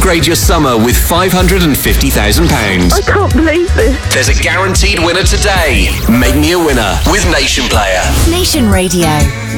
upgrade your summer with £550,000. I can't believe this. There's a guaranteed winner today. Make me a winner with Nation Player. Nation Radio.